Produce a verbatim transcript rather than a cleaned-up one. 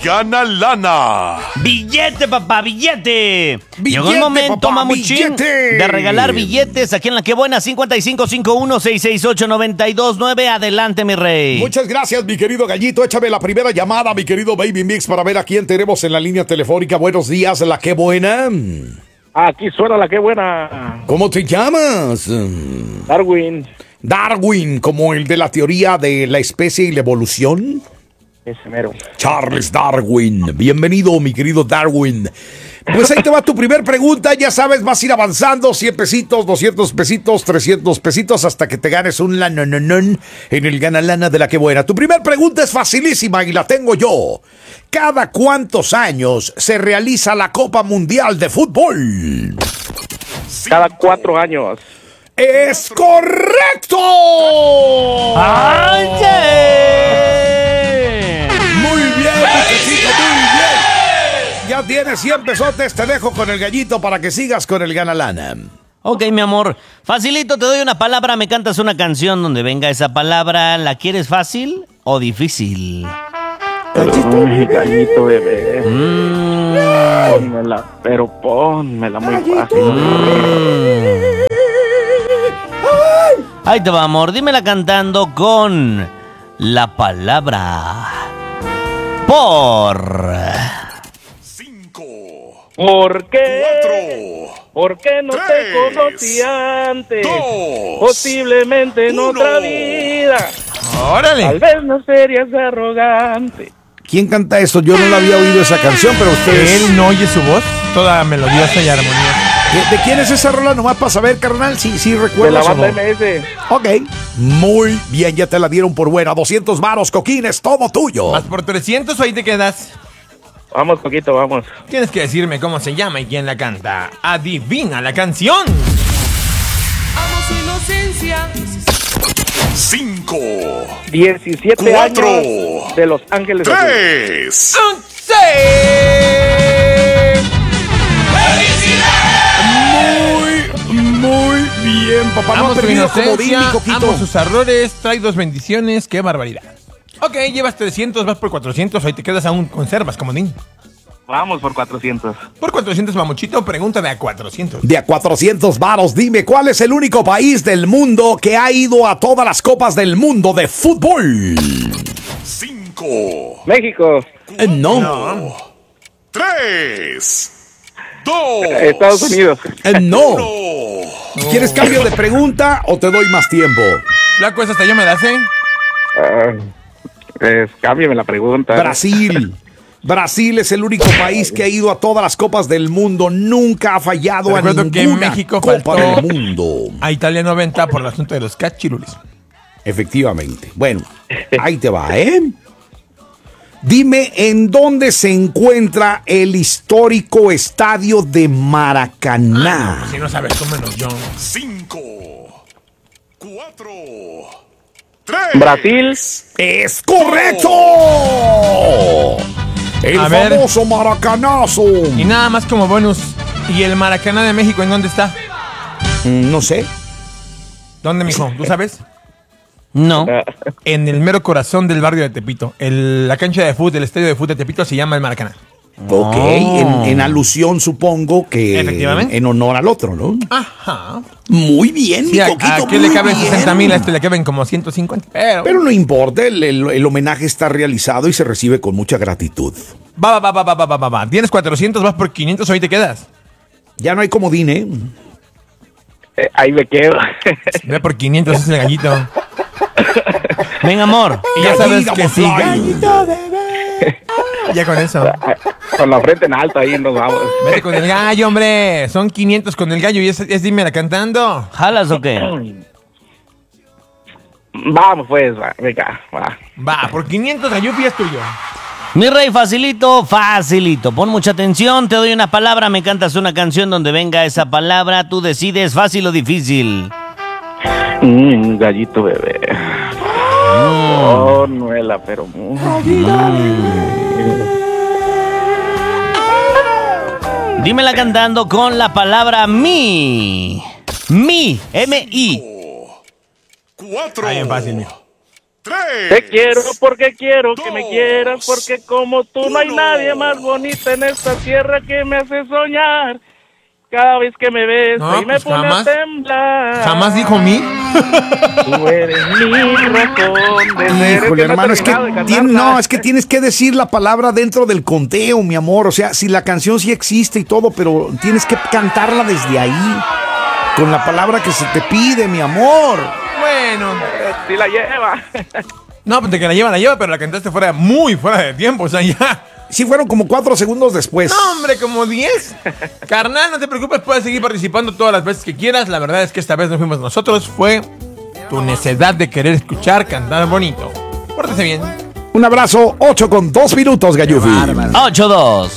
gana lana. ¡Billete, papá, billete! Billete, Llegó el momento, papá, mamuchín, billete. de regalar billetes aquí en La Que Buena. Cincuenta y cinco cincuenta y uno sesenta y seis ocho noventa y dos nueve. Adelante, mi rey. Muchas gracias, mi querido Gallito. Échame la primera llamada, mi querido Baby Mix, para ver a quién tenemos en la línea telefónica. Buenos días, La Que Buena. Aquí suena La Que Buena. ¿Cómo te llamas? Darwin. Darwin, como el de la teoría de la especie y la evolución. Ese mero. Charles Darwin. Bienvenido, mi querido Darwin. Pues ahí te va tu primer pregunta. Ya sabes, vas a ir avanzando. cien pesitos, doscientos pesitos, trescientos pesitos, hasta que te ganes un lanononon en el Gana Lana de La Que Buena. Tu primer pregunta es facilísima y la tengo yo. ¿Cada cuántos años se realiza la Copa Mundial de Fútbol? Cada cuatro años. ¡Es correcto! ¡Ay, Muy bien, muchachito, muy bien. Ya tienes cien pesotes, te dejo con el gallito para que sigas con el Gana Lana. Ok, mi amor. Facilito, te doy una palabra, me cantas una canción donde venga esa palabra. ¿La quieres fácil o difícil? Ay, gallito bebé. Mm. Pónmela, pero pónmela muy fácil. Mm. Ahí te va, amor. Dímela cantando con la palabra por. Cinco. ¿Por qué? Cuatro. ¿Por qué no Tres, te conocí antes? dos, Posiblemente en uno. otra vida. ¡Órale! Tal vez no serías arrogante. ¿Quién canta eso? Yo no la había oído esa canción, pero ustedes... Él no oye su voz, toda melodiosa y armoniosa. ¿De, de quién es esa rola? Nomás para saber, carnal, si sí, sí De la recuerdas o banda no. M S. Ok. Muy bien, ya te la dieron por buena. doscientos varos, coquines, todo tuyo. ¿Más por trescientos o ahí te quedas? Vamos, poquito, vamos. Tienes que decirme cómo se llama y quién la canta. ¡Adivina la canción! Amo su inocencia. Cinco. diecisiete Cuatro. años de Los Ángeles Azules. Tres. ¡Sí! Muy, muy bien, papá. No Amo ha su perdido comodín, mi inocencia, coquito. amo sus errores, trae dos bendiciones, qué barbaridad. Ok, llevas trescientos, vas por cuatrocientos, ahí te quedas aún, conservas, comodín. Vamos por cuatrocientos. Por cuatrocientos, mamuchito, pregunta de a cuatrocientos. De a cuatrocientos varos, dime, ¿cuál es el único país del mundo que ha ido a todas las copas del mundo de fútbol? Cinco. México. Eh, no. No. Tres. Dos. Estados Unidos. Eh, no. ¿Quieres cambio de pregunta o te doy más tiempo? Flaco, esa hasta yo me la sé. Ah, pues, cámbiame la pregunta. Brasil. Brasil es el único país que ha ido a todas las copas del mundo. Nunca ha fallado Te a recuerdo que ninguna México copa faltó del mundo. a Italia noventa por el asunto de los cachirulis. Efectivamente. Bueno, ahí te va, ¿eh? Dime en dónde se encuentra el histórico estadio de Maracaná. Si no sabes, cómenos yo. Cinco, cuatro, tres. Brasil. ¡Es correcto! El A ver. famoso Maracanazo. Y nada más como bonus. ¿Y el Maracaná de México en dónde está? Mm, No sé. ¿Dónde, mijo? ¿Tú sabes? No. En el mero corazón del barrio de Tepito. El- la cancha de fútbol, el estadio de fútbol de Tepito se llama el Maracaná. Ok, en, en alusión supongo que... Efectivamente. En honor al otro, ¿no? Ajá. Muy bien, Sí, mi a, coquito, a qué muy le caben bien. sesenta mil, a este le caben como ciento cincuenta. Pero, Pero no importa, el, el- el homenaje está realizado y se recibe con mucha gratitud. va, va, va, va, va, va, va, va. Tienes cuatrocientos, vas por quinientos, ahí te quedas. Ya no hay comodín, ¿eh? Eh, ahí me quedo. Ve por quinientos, es el gallito. Venga, amor. Y ya sabes Gallito, que sí. fly. Gallito, bebé. Ya con eso. Con la frente en alto ahí nos vamos. Vete con el gallo, hombre. Son quinientos con el gallo y es, es dímela cantando. ¿Jalas o qué? Vamos pues, va, venga, va. Va, por quinientos, Gallupi es tuyo. Mi rey, facilito, facilito. Pon mucha atención, te doy una palabra, me cantas una canción donde venga esa palabra. Tú decides, fácil o difícil. Mm, gallito bebé. Oh, Nuela, pero... mm. Dímela cantando con la palabra mi. Mi, M I. Cuatro. Está bien fácil, mijo. Te quiero porque quiero que me quieras, porque como tú no hay nadie más bonita en esta tierra que me hace soñar. Cada vez que me ves No, y me pues pone jamás- a temblar. Jamás dijo mí. Tú eres mi razón de ser. Híjole, hermano, es que, terminado de cantarla. tien- no, es que tienes que decir la palabra dentro del conteo, mi amor. O sea, si la canción sí existe y todo, pero tienes que cantarla desde ahí, con la palabra que se te pide, mi amor. Bueno. Sí la lleva. No, pues de que la lleva, la lleva, pero la cantaste fuera, muy fuera de tiempo, o sea, ya. Sí, fueron como cuatro segundos después. No, hombre, como diez. Carnal, no te preocupes, puedes seguir participando todas las veces que quieras. La verdad es que esta vez no fuimos nosotros, fue tu necedad de querer escuchar cantar bonito. Pórtese bien. Un abrazo, ocho con dos minutos, Gallufi. ocho dos.